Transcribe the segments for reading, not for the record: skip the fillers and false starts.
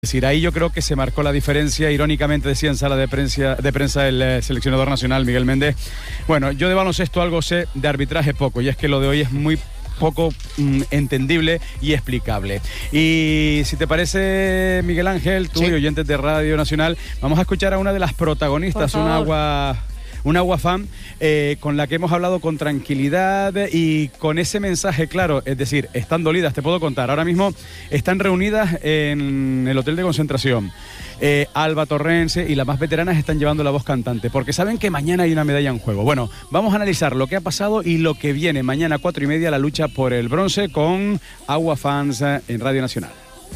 decir, ahí yo creo que se marcó la diferencia. Irónicamente decía en sala de prensa el seleccionador nacional, Miguel Méndez. Bueno, yo de baloncesto algo sé, de arbitraje poco, y es que lo de hoy es muy poco entendible y explicable. Y si te parece, Miguel Ángel, tú y oyentes de Radio Nacional, vamos a escuchar a una de las protagonistas, un agua fan, con la que hemos hablado con tranquilidad y con ese mensaje claro. Es decir, están dolidas, te puedo contar. Ahora mismo están reunidas en el hotel de concentración. Alba Torrense y las más veteranas están llevando la voz cantante, porque saben que mañana hay una medalla en juego. Bueno, vamos a analizar lo que ha pasado y lo que viene. Mañana 4:30, la lucha por el bronce con Agua Fans en Radio Nacional.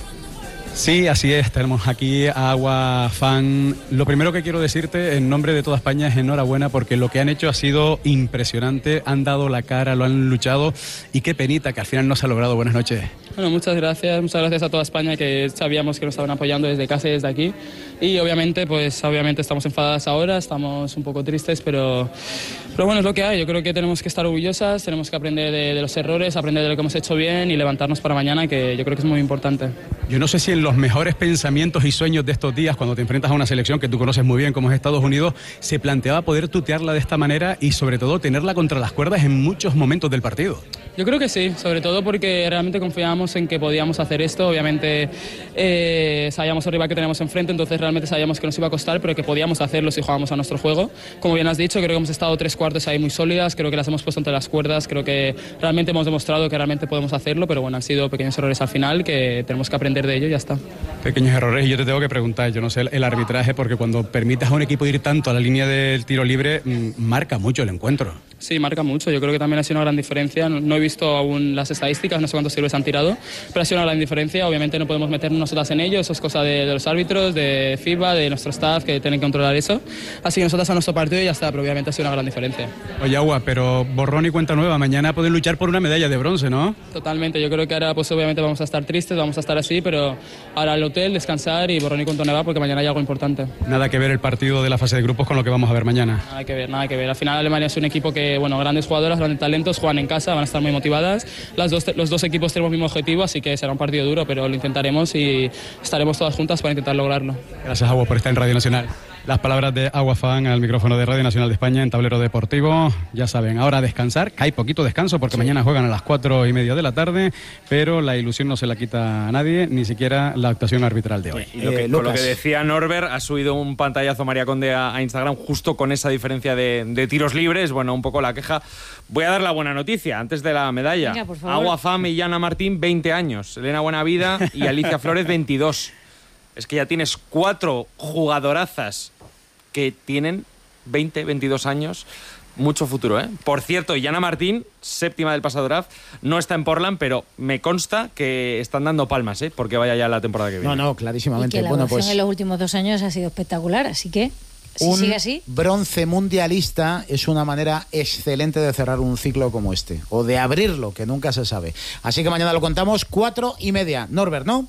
Sí, así es, tenemos aquí a Agua Fan. Lo primero que quiero decirte en nombre de toda España es enhorabuena, porque lo que han hecho ha sido impresionante, han dado la cara, lo han luchado, y qué penita que al final no se ha logrado. Buenas noches. Bueno, muchas gracias a toda España, que sabíamos que nos estaban apoyando desde casa y desde aquí, y obviamente estamos enfadadas ahora, estamos un poco tristes, pero bueno, es lo que hay. Yo creo que tenemos que estar orgullosas, tenemos que aprender de los errores, aprender de lo que hemos hecho bien y levantarnos para mañana, que yo creo que es muy importante. Yo no sé si en los mejores pensamientos y sueños de estos días, cuando te enfrentas a una selección que tú conoces muy bien como es Estados Unidos, se planteaba poder tutearla de esta manera y sobre todo tenerla contra las cuerdas en muchos momentos del partido. Yo creo que sí, sobre todo porque realmente confiábamos en que podíamos hacer esto. Obviamente sabíamos el rival que tenemos enfrente, entonces realmente sabíamos que nos iba a costar, pero que podíamos hacerlo si jugábamos a nuestro juego. Como bien has dicho, creo que hemos estado 3 cuartos ahí muy sólidas, creo que las hemos puesto entre las cuerdas, creo que realmente hemos demostrado que realmente podemos hacerlo, pero bueno, han sido pequeños errores al final que tenemos que aprender de ello y ya está. Pequeños errores, y yo te tengo que preguntar, yo no sé, el arbitraje, porque cuando permitas a un equipo ir tanto a la línea del tiro libre, marca mucho el encuentro. Sí, marca mucho. Yo creo que también ha sido una gran diferencia. No he visto aún las estadísticas, no sé cuántos tiros han tirado, pero ha sido una gran diferencia. Obviamente no podemos meternos nosotras en ello, eso es cosa de los árbitros, de FIBA, de nuestro staff, que tienen que controlar eso. Así que nosotras a nuestro partido y ya está, pero obviamente ha sido una gran diferencia. Oye, Agua, pero borrón y cuenta nueva, mañana pueden luchar por una medalla de bronce, ¿no? Totalmente, yo creo que ahora pues obviamente vamos a estar tristes, vamos a estar así, pero ahora al hotel, descansar y borrón y cuenta nueva, porque mañana hay algo importante. Nada que ver el partido de la fase de grupos con lo que vamos a ver mañana. Nada que ver, nada que ver. Al final Alemania es un equipo que, bueno, grandes jugadoras, grandes talentos, juegan en casa, van a estar muy motivadas. Los dos equipos tenemos el mismo objetivo, así que será un partido duro, pero lo intentaremos y estaremos todas juntas para intentar lograrlo. Gracias, Agua, por estar en Radio Nacional. Las palabras de Agua Fan al micrófono de Radio Nacional de España en Tablero Deportivo. Ya saben, ahora descansar, que hay poquito descanso porque mañana juegan a las 4:30 de la tarde, pero la ilusión no se la quita a nadie, ni siquiera la actuación arbitral de hoy. Y con lo que decía Norbert, ha subido un pantallazo María Conde a Instagram justo con esa diferencia de tiros libres. Bueno, un poco la queja. Voy a dar la buena noticia antes de la medalla. Venga, por favor. Agua Fan y Yana Martín, 20 años. Elena Buenavida y Alicia Flores, 22. Es que ya tienes 4 jugadorazas que tienen 20, 22 años. Mucho futuro, ¿eh? Por cierto, Yana Martín, 7ª del pasado draft, no está en Portland, pero me consta que están dando palmas, ¿eh? Porque vaya ya la temporada que viene. No, clarísimamente. Y que la evolución en los últimos 2 años ha sido espectacular, así que si sigue así. Bronce mundialista es una manera excelente de cerrar un ciclo como este, o de abrirlo, que nunca se sabe. Así que mañana lo contamos, 4:30. Norbert, ¿no?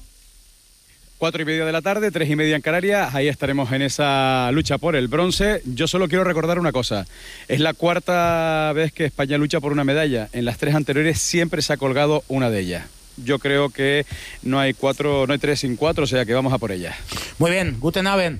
4:30 de la tarde, 3:30 en Canarias, ahí estaremos en esa lucha por el bronce. Yo solo quiero recordar una cosa, es la 4ª vez que España lucha por una medalla, en las 3 anteriores siempre se ha colgado una de ellas. Yo creo que no hay 3 sin 4, o sea que vamos a por ella. Muy bien, guten Abend.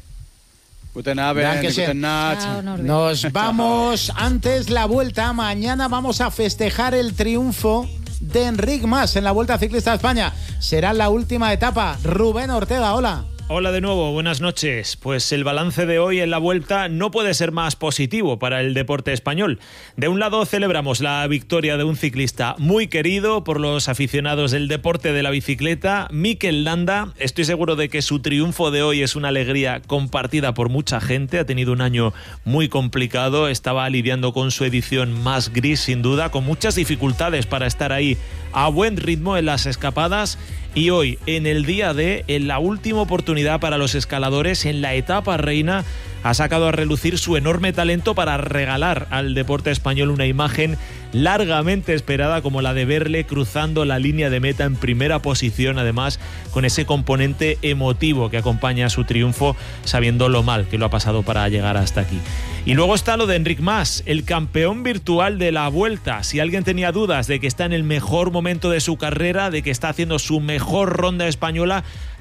Guten Abend, guten Nacht. Nos vamos antes la vuelta, mañana vamos a festejar el triunfo de Enric Mas en la Vuelta Ciclista a España. Será la última etapa. Rubén Ortega, hola. Hola de nuevo, buenas noches. Pues el balance de hoy en la Vuelta no puede ser más positivo para el deporte español. De un lado celebramos la victoria de un ciclista muy querido por los aficionados del deporte de la bicicleta, Mikel Landa. Estoy seguro de que su triunfo de hoy es una alegría compartida por mucha gente. Ha tenido un año muy complicado, estaba lidiando con su edición más gris sin duda, con muchas dificultades para estar ahí a buen ritmo en las escapadas. Y hoy, en el día D, en la última oportunidad para los escaladores, en la etapa reina, ha sacado a relucir su enorme talento para regalar al deporte español una imagen largamente esperada como la de verle cruzando la línea de meta en primera posición, además con ese componente emotivo que acompaña a su triunfo, sabiendo lo mal que lo ha pasado para llegar hasta aquí. Y luego está lo de Enric Mas, el campeón virtual de la Vuelta. Si alguien tenía dudas de que está en el mejor momento de su carrera, de que está haciendo su mejor ronda española,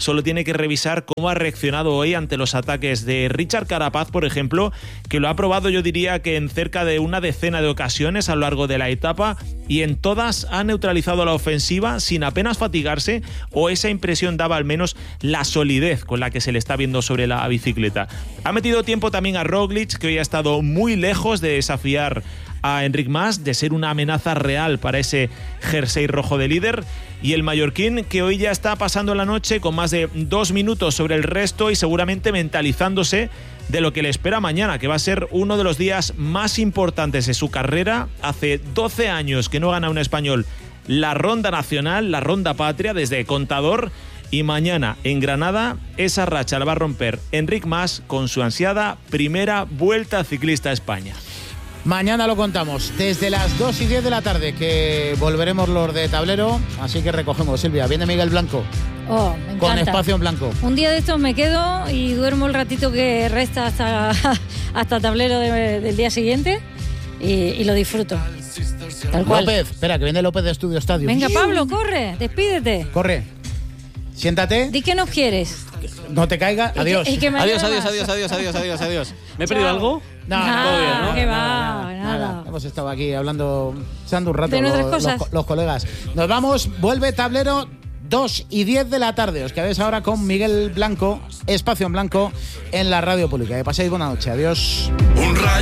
solo tiene que revisar cómo ha reaccionado hoy ante los ataques de Richard Carapaz, por ejemplo, que lo ha probado, yo diría que en cerca de una decena de ocasiones a lo largo de la etapa, y en todas ha neutralizado la ofensiva sin apenas fatigarse, o esa impresión daba al menos la solidez con la que se le está viendo sobre la bicicleta. Ha metido tiempo también a Roglic, que hoy ha estado muy lejos de desafiar a Enric Mas, de ser una amenaza real para ese jersey rojo de líder, y el mallorquín, que hoy ya está pasando la noche con más de 2 minutos sobre el resto y seguramente mentalizándose de lo que le espera mañana, que va a ser uno de los días más importantes de su carrera. Hace 12 años que no gana un español la ronda nacional, la ronda patria, desde Contador, y mañana en Granada esa racha la va a romper Enric Mas con su ansiada primera Vuelta Ciclista a España. Mañana lo contamos, desde las 2:10 de la tarde, que volveremos los de tablero, así que recogemos. Silvia, viene Miguel Blanco. Oh, me encanta. Con espacio en blanco. Un día de estos me quedo y duermo el ratito que resta hasta tablero del día siguiente y lo disfruto. Tal cual. López, espera, que viene López de Estudio Estadio. Venga, Pablo, corre, despídete. Corre. Siéntate. Di que nos quieres. No te caiga. Adiós. Y que me Adiós. duermas. ¿Me he perdido algo? No, todo bien, ¿no? Que va, nada. Hemos estado aquí hablando, echando un rato De nuestras cosas. los colegas. Nos vamos, vuelve tablero 2:10 de la tarde. Os quedáis ahora con Miguel Blanco, espacio en blanco, en la radio pública. Que paséis buena noche. Adiós. Un rayo.